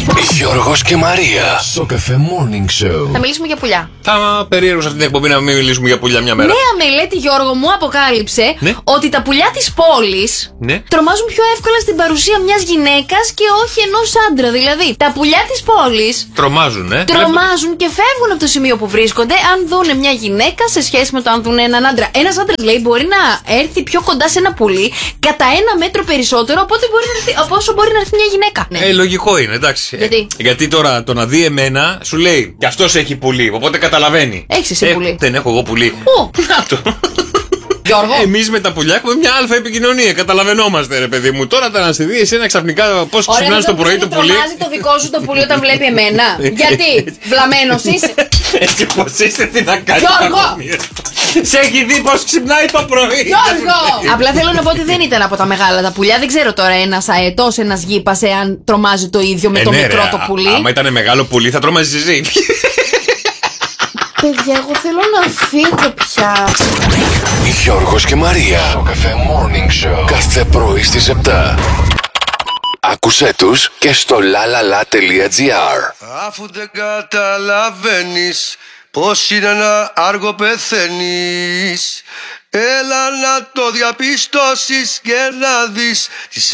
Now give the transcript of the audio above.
Γιώργος και Μαρία στο Cafe Morning Show. Θα μιλήσουμε για πουλιά. Θα περίεργο σε αυτή την εκπομπή να μην μιλήσουμε για πουλιά μια μέρα. Νέα μελέτη, Γιώργο μου, αποκάλυψε ότι τα πουλιά της πόλης τρομάζουν πιο εύκολα στην παρουσία μιας γυναίκας και όχι ενός άντρα. Δηλαδή, τα πουλιά της πόλης τρομάζουν και φεύγουν από το σημείο που βρίσκονται αν δούνε μια γυναίκα σε σχέση με το αν δούνε έναν άντρα. Ένας άντρας, λέει, μπορεί να έρθει πιο κοντά σε ένα πουλί κατά 1 μέτρο περισσότερο από όσο μπορεί να έρθει μια γυναίκα. Λογικό είναι, εντάξει. Γιατί τώρα το να δει εμένα σου λέει κι αυτός έχει πουλί, οπότε καταλαβαίνει. Έχεις εσύ πουλί? Δεν έχω εγώ πουλί. Πού? Να το. Εμείς με τα πουλιά έχουμε μια αλφα επικοινωνία. Καταλαβαίνόμαστε, ρε παιδί μου. Τώρα να στη δει εσένα ξαφνικά πώς ξυπνάς το πρωί το πουλί. Τρομάζει το δικό σου το πουλί όταν βλέπει εμένα. Γιατί? Βλαμμένος είσαι? Έτσι πως είσαι, τι να κάνεις? Γιώργο! Σε έχει δει πως ξυπνάει το πρωί? Γιώργο! Απλά θέλω να πω ότι δεν ήταν από τα μεγάλα τα πουλιά. Δεν ξέρω τώρα ένας αετός, ένας γήπας, εάν τρομάζει το ίδιο με το μικρό το πουλί. Άμα ήταν μεγάλο πουλί θα τρόμαζες εσύ. Παιδιά, εγώ θέλω να φύγω πια. Γιώργος και Μαρία στο Cafe Morning Show. Κάθε πρωί στις 7. Άκουσέ τους και στο lalala.gr. Αφού δεν καταλαβαίνεις πως είναι να άργο πεθαίνεις, έλα να το διαπιστώσεις και να δεις τις